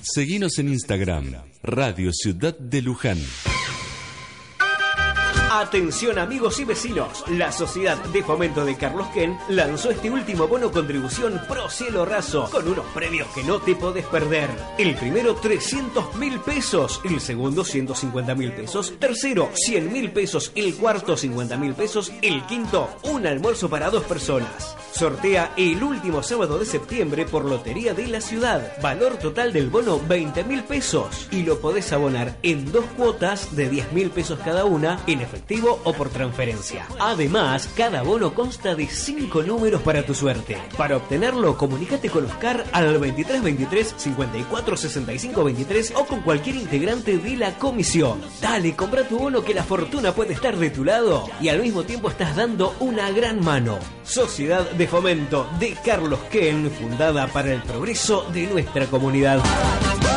Seguinos en Instagram, Radio Ciudad de Luján. Atención amigos y vecinos, la Sociedad de Fomento de Carlos Ken lanzó este último bono contribución Pro Cielo Raso con unos premios que no te podés perder. El primero 300.000 pesos, el segundo 150.000 pesos, tercero 100.000 pesos, el cuarto 50.000 pesos, el quinto un almuerzo para 2 personas. Sortea el último sábado de septiembre por Lotería de la Ciudad. Valor total del bono 20.000 pesos y lo podés abonar en 2 cuotas de 10.000 pesos cada una en efectivo o por transferencia. Además, cada bono consta de 5 números para tu suerte. Para obtenerlo, comunícate con Oscar al 2323 54 65 23 o con cualquier integrante de la comisión. Dale, compra tu bono que la fortuna puede estar de tu lado y al mismo tiempo estás dando una gran mano. Sociedad de Fomento de Carlos Ken, fundada para el progreso de nuestra comunidad.